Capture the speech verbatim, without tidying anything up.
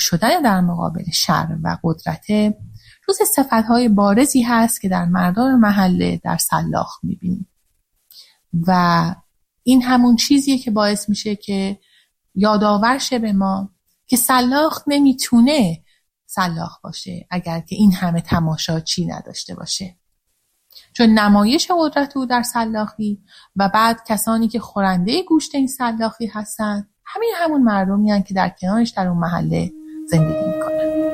شدن در مقابل شر و قدرت جز صفت‌های بارزی هست که در مردان محله در سلاخ می‌بینیم و این همون چیزیه که باعث میشه که یادآور شه به ما که سلاخ نمیتونه سلاخ باشه اگر که این همه تماشاچی نداشته باشه، چون نمایش قدرت او در سلاخی و بعد کسانی که خورنده گوشت این سلاخی هستن همین همون مردمی هستن که در کنارش در اون محله زندگی میکنن.